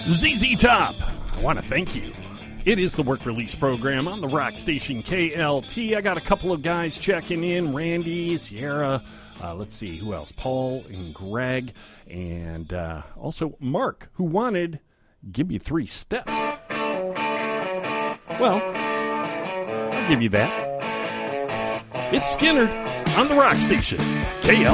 ZZ Top, I want to thank you. It is the work release program on the rock station KLT. I got a couple of guys checking in. Randy, Sierra, let's see, who else? Paul and Greg, and also Mark, who wanted Give Me 3 Steps. Well, I'll give you that. It's Skynyrd on the rock station, KLT.